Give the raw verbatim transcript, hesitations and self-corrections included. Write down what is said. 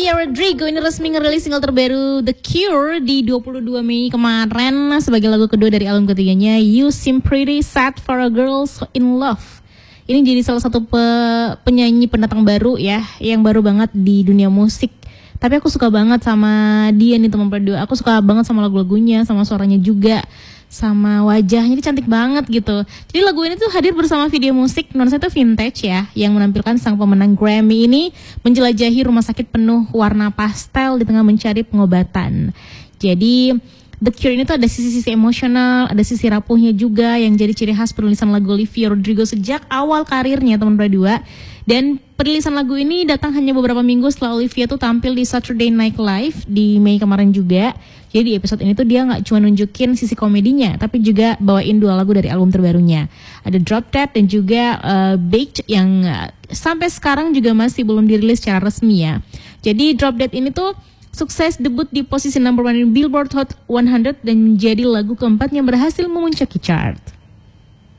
Olivia Rodrigo ini resmi ngerilis single terbaru The Cure di dua puluh dua Mei kemarin sebagai lagu kedua dari album ketiganya You Seem Pretty Sad for a Girl So In Love. Ini jadi salah satu pe- penyanyi pendatang baru ya, yang baru banget di dunia musik. Tapi aku suka banget sama dia nih teman berdua. Aku suka banget sama lagu-lagunya, sama suaranya juga, sama wajahnya, ini cantik banget gitu. Jadi lagu ini tuh hadir bersama video musik nuansa itu vintage ya, yang menampilkan sang pemenang Grammy ini menjelajahi rumah sakit penuh warna pastel di tengah mencari pengobatan. Jadi The Cure ini tuh ada sisi-sisi emosional, ada sisi rapuhnya juga yang jadi ciri khas penulisan lagu Olivia Rodrigo sejak awal karirnya teman berdua. Dan perilisan lagu ini datang hanya beberapa minggu setelah Olivia tuh tampil di Saturday Night Live di Mei kemarin juga. Jadi di episode ini tuh dia gak cuma nunjukin sisi komedinya, tapi juga bawain dua lagu dari album terbarunya. Ada Drop Dead dan juga uh, Baked yang uh, sampai sekarang juga masih belum dirilis secara resmi ya. Jadi Drop Dead ini tuh sukses debut di posisi number one Billboard Hot seratus dan menjadi lagu keempat yang berhasil memuncaki chart.